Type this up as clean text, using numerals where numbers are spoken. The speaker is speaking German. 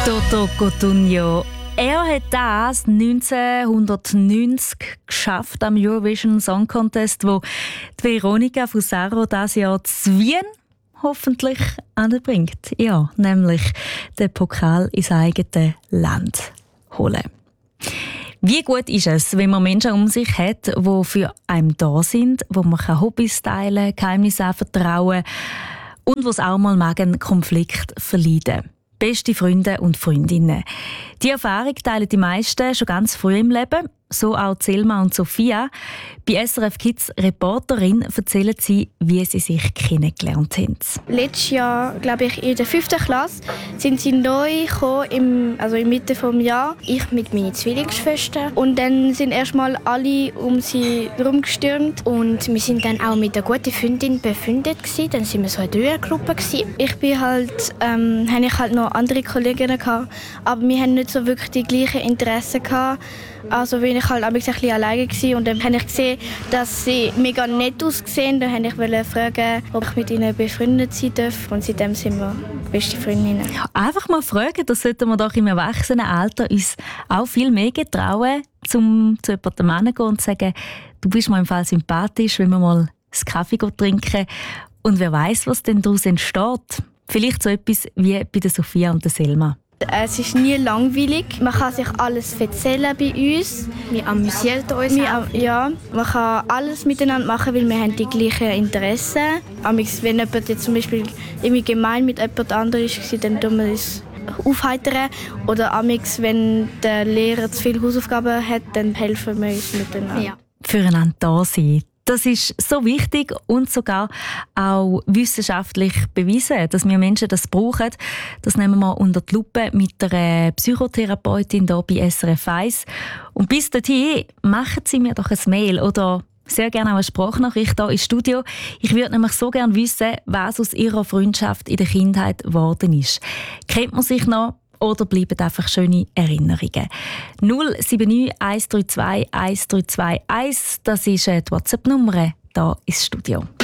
Toto Cotugno. Er hat das 1990 geschafft am Eurovision Song Contest, wo die Veronica Fusaro dieses Jahr zu Wien hoffentlich anbringt. Ja, nämlich den Pokal ins eigene Land holen. Wie gut ist es, wenn man Menschen um sich hat, die für einen da sind, wo man Hobbys teilen kann, Geheimnisse anvertrauen und wo es auch mal einen Konflikt verleiden. Beste Freunde und Freundinnen. Die Erfahrung teilen die meisten schon ganz früh im Leben. So auch Selma und Sophia. Bei SRF Kids Reporterin erzählen sie, wie sie sich kennengelernt haben. Letztes Jahr, glaube ich, in der 5. Klasse, sind sie neu gekommen, in Mitte des Jahres. Ich mit meinen Zwillingsschwestern. Und dann sind erstmal alle um sie herumgestürmt. Und wir sind dann auch mit einer guten Freundin befreundet gewesen. Dann sind wir so eine Dreiergruppe gewesen. Ich bin hatte noch andere Kolleginnen gehabt, aber wir hatten nicht so wirklich die gleichen Interessen gehabt. Also bin ich ein bisschen alleine gewesen. Und dann habe ich gesehen, dass sie mega nett aussehen. Dann wollte ich fragen, ob ich mit ihnen befreundet sein darf. Und seitdem sind wir beste Freundinnen. Ja, einfach mal fragen, das sollten wir doch im Erwachsenenalter uns auch viel mehr getrauen, um zu jemandem hinzugehen und zu sagen, du bist mir im Fall sympathisch, wenn wir mal einen Kaffee trinken. Und wer weiß, was denn daraus entsteht. Vielleicht so etwas wie bei der Sophia und der Selma. Es ist nie langweilig. Man kann sich alles erzählen bei uns. Wir amüsieren uns Ja, man kann alles miteinander machen, weil wir haben die gleichen Interessen. Wenn jemand jetzt zum Beispiel irgendwie gemein mit jemand anderem war, dann tun wir uns aufheitern. Oder wenn der Lehrer zu viele Hausaufgaben hat, dann helfen wir uns miteinander. Ja. Füreinander da sein. Das ist so wichtig und sogar auch wissenschaftlich bewiesen, dass wir Menschen das brauchen. Das nehmen wir unter die Lupe mit einer Psychotherapeutin hier bei SRF 1. Und bis dahin machen Sie mir doch ein Mail oder sehr gerne auch eine Sprachnachricht hier ins Studio. Ich würde nämlich so gerne wissen, was aus Ihrer Freundschaft in der Kindheit geworden ist. Kennt man sich noch? Oder bleiben einfach schöne Erinnerungen? 079 132 1321, das ist die WhatsApp-Nummer hier ins Studio.